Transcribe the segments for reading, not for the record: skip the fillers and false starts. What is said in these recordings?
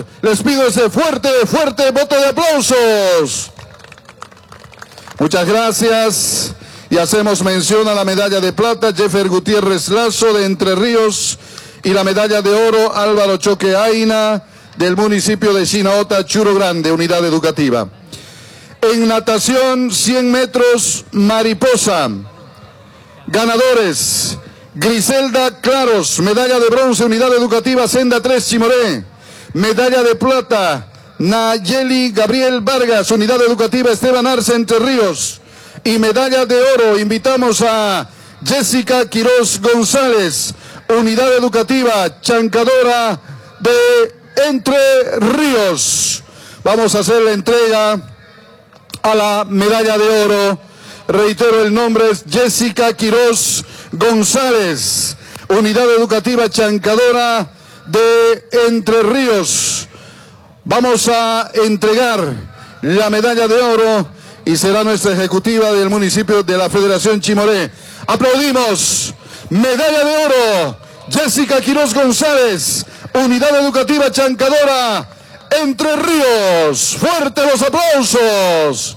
Les pido ese fuerte voto de aplausos. Muchas gracias. Y hacemos mención a la medalla de plata, Jeffer Gutiérrez Lazo de Entre Ríos, y la medalla de oro, Álvaro Choque Aina, del municipio de Chinaota, Churo Grande, unidad educativa. En natación, 100 metros, mariposa. Ganadores: Griselda Claros, medalla de bronce, unidad educativa, Senda 3, Chimoré. Medalla de plata, Nayeli Gabriel Vargas, unidad educativa, Esteban Arce, Entre Ríos. Y medalla de oro, invitamos a Jessica Quiroz González, unidad educativa, Chancadora de Entre Ríos. Vamos a hacer la entrega a la medalla de oro. Reitero, el nombre es Jessica Quiroz González, unidad educativa, Chancadora de Entre Ríos. Vamos a entregar la medalla de oro y será nuestra ejecutiva del municipio de la Federación Chimoré. Aplaudimos. Medalla de oro, Jessica Quiroz González, unidad educativa, Chancadora, Entre Ríos. Fuerte los aplausos.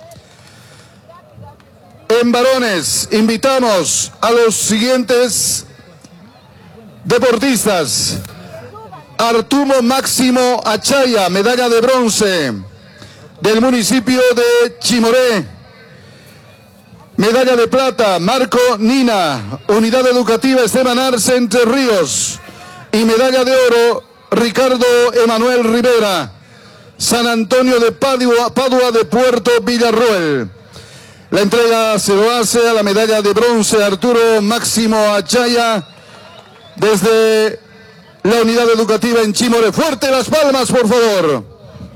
En varones, invitamos a los siguientes deportistas. Artumo Máximo Achaya, medalla de bronce, del municipio de Chimoré. Medalla de plata, Marco Nina, unidad educativa, Esteban Arce, Entre Ríos. Y medalla de oro, Ricardo Emanuel Rivera, San Antonio de Padua de Puerto Villarroel. La entrega se lo hace a la medalla de bronce Arturo Máximo Achaya desde la unidad educativa en Chimoré. Fuerte las palmas, por favor.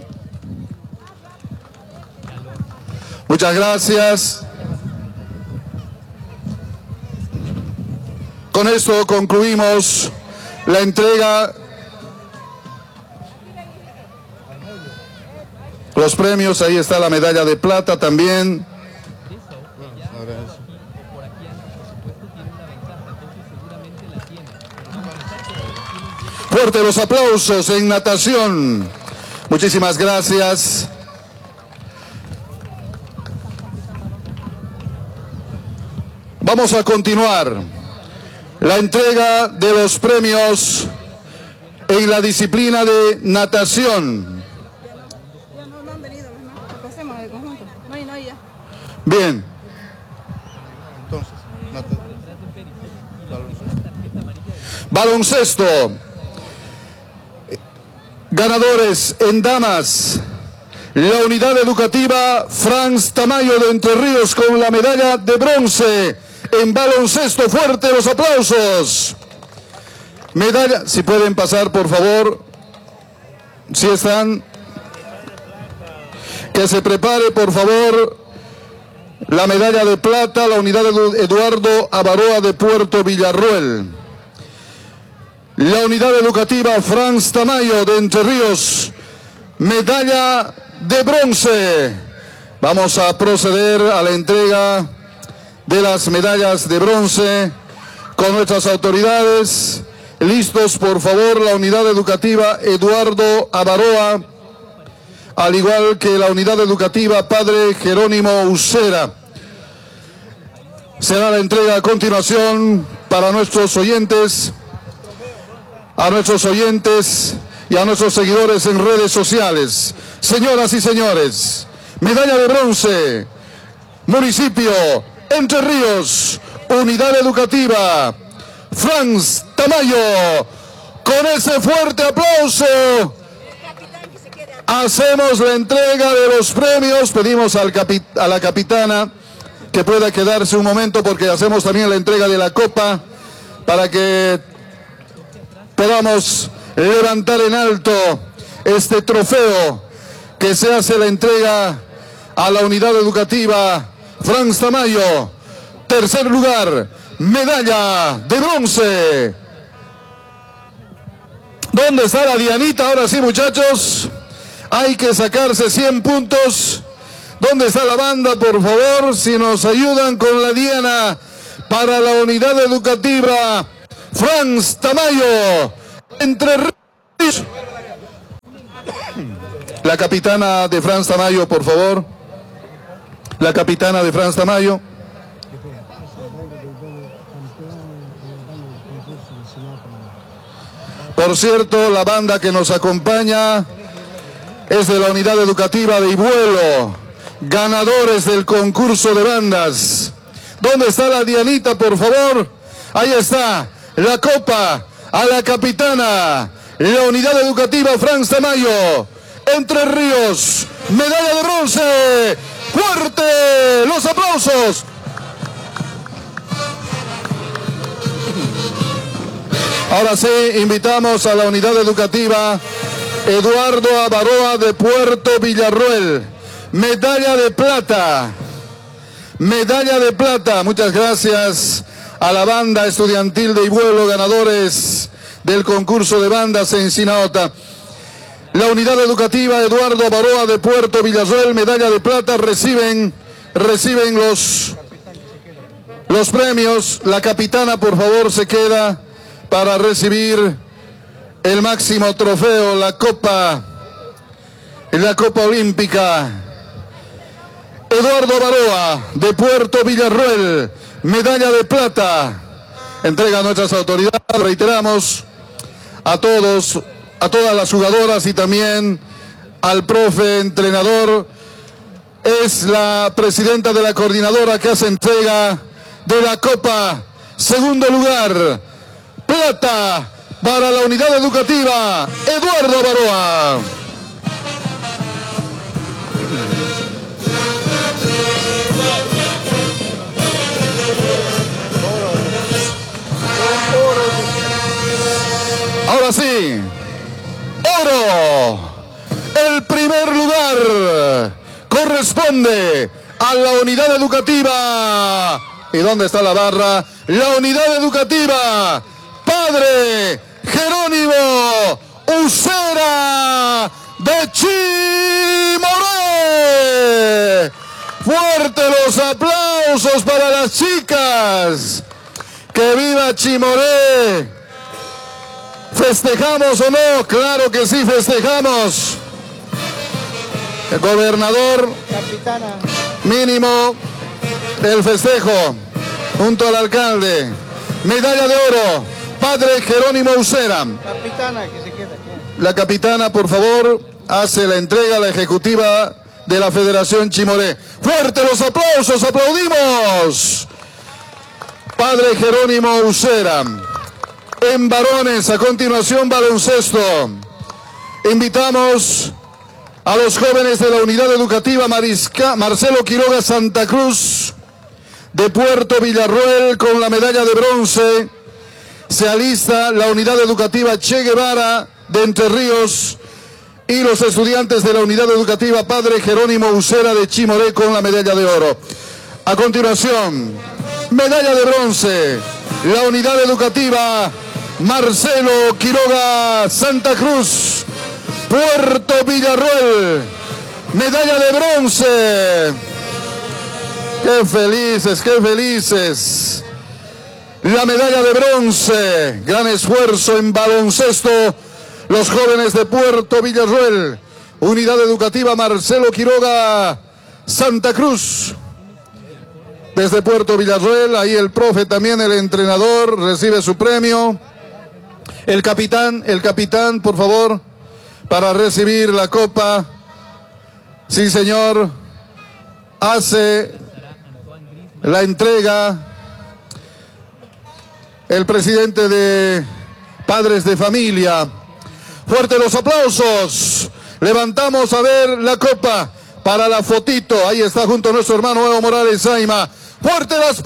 Muchas gracias. Con esto concluimos la entrega. Los premios, ahí está la medalla de plata también. Fuerte los aplausos en natación. Muchísimas gracias. Vamos a continuar la entrega de los premios en la disciplina de natación. Bien. Baloncesto. Ganadores en damas, la unidad educativa Franz Tamayo de Entre Ríos con la medalla de bronce en baloncesto. Fuerte los aplausos. Medalla, si pueden pasar por favor, si están, que se prepare por favor la medalla de plata, la unidad Eduardo Avaroa de Puerto Villarroel. La unidad educativa Franz Tamayo de Entre Ríos, medalla de bronce. Vamos a proceder a la entrega de las medallas de bronce con nuestras autoridades. Listos, por favor, la unidad educativa Eduardo Avaroa, al igual que la unidad educativa Padre Jerónimo Ucera. Será la entrega a continuación para nuestros oyentes. A nuestros oyentes y a nuestros seguidores en redes sociales. Señoras y señores, medalla de bronce, municipio Entre Ríos, unidad educativa Franz Tamayo. Con ese fuerte aplauso hacemos la entrega de los premios. Pedimos a la capitana que pueda quedarse un momento porque hacemos también la entrega de la copa para que podamos levantar en alto este trofeo que se hace la entrega a la unidad educativa Franz Tamayo. Tercer lugar, medalla de bronce. ¿Dónde está la Dianita? Ahora sí, muchachos, hay que sacarse 100 puntos. ¿Dónde está la banda, por favor? Si nos ayudan con la Diana para la unidad educativa Franz Tamayo, Entre Ríos. La capitana de Franz Tamayo, por favor. La capitana de Franz Tamayo. Por cierto, la banda que nos acompaña es de la unidad educativa de Ibuelo, ganadores del concurso de bandas. ¿Dónde está la Dianita, por favor? Ahí está, la copa a la capitana, la unidad educativa Franz Tamayo, Entre Ríos, medalla de bronce. ¡Fuerte! ¡Los aplausos! Ahora sí, invitamos a la unidad educativa Eduardo Avaroa de Puerto Villarroel. Medalla de plata. Medalla de plata. Muchas gracias a la banda estudiantil de Ibuelo, ganadores del concurso de bandas en Sinaota. La unidad educativa Eduardo Avaroa de Puerto Villarroel, medalla de plata, reciben los premios. La capitana, por favor, se queda para recibir el máximo trofeo, la Copa Olímpica. Eduardo Avaroa de Puerto Villarroel, medalla de plata. Entrega a nuestras autoridades, reiteramos, a todas las jugadoras y también al profe entrenador. Es la presidenta de la coordinadora que hace entrega de la Copa. Segundo lugar, plata para la unidad educativa Eduardo Avaroa. Ahora sí, oro. El primer lugar corresponde a la unidad educativa. ¿Y dónde está la barra? La unidad educativa Padre Jerónimo Ucera de Chimoré. Fuerte los aplausos para las chicas. ¡Que viva Chimoré! ¿Festejamos o no? Claro que sí, festejamos. El gobernador, capitana, mínimo el festejo junto al alcalde. Medalla de oro, Padre Jerónimo Ucera. Capitana, que se queda aquí. La capitana, por favor, hace la entrega a la ejecutiva de la Federación Chimoré. ¡Fuerte los aplausos! ¡Aplaudimos! Padre Jerónimo Ucera. En varones, a continuación, baloncesto. Invitamos a los jóvenes de la unidad educativa Marcelo Quiroga Santa Cruz de Puerto Villarroel con la medalla de bronce. Se alista la unidad educativa Che Guevara de Entre Ríos y los estudiantes de la unidad educativa Padre Jerónimo Ucera de Chimoré con la medalla de oro. A continuación, medalla de bronce, la unidad educativa Marcelo Quiroga Santa Cruz, Puerto Villarroel, medalla de bronce. ¡Qué felices, qué felices! La medalla de bronce, gran esfuerzo en baloncesto, los jóvenes de Puerto Villarroel, unidad educativa Marcelo Quiroga Santa Cruz. Desde Puerto Villarroel, ahí el profe también, el entrenador, recibe su premio. El capitán, por favor, para recibir la copa. Sí, señor. Hace la entrega el presidente de Padres de Familia. Fuerte los aplausos. Levantamos a ver la copa para la fotito. Ahí está junto a nuestro hermano Evo Morales Saima. Fuerte las